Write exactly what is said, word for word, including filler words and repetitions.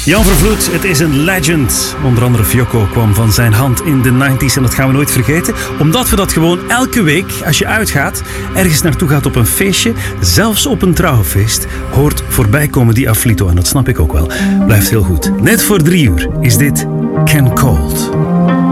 Jan Vervloed, het is een legend. Onder andere Fiocco kwam van zijn hand in de negentig en dat gaan we nooit vergeten. Omdat we dat gewoon elke week, als je uitgaat, ergens naartoe gaat op een feestje, zelfs op een trouwfeest, hoort voorbij komen die Afflito. En dat snap ik ook wel. Blijft heel goed. Net voor drie uur is dit Ken Cold.